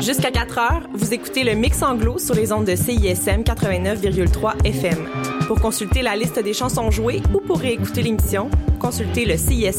Jusqu'à 4 heures, vous écoutez le Mix Anglo sur les ondes de CISM 89,3 FM. Pour consulter la liste des chansons jouées ou pour réécouter l'émission, consultez le CISM.